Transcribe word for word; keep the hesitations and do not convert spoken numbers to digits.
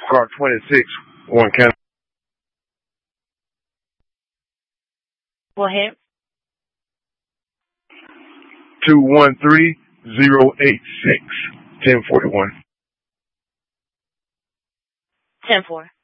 car twenty-six, one Canada. Go ahead. two one three, zero eight six, ten forty-one. ten four.